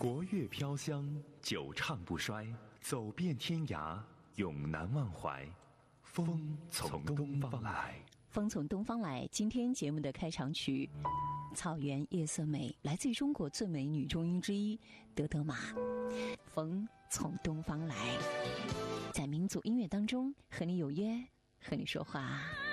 国乐飘香，久唱不衰，走遍天涯，永难忘怀。风从东方来， 风从东方来。今天节目的开场曲《草原夜色美》来自于中国最美女中音之一德德玛。风从东方来，在民族音乐当中和你有约，和你说话。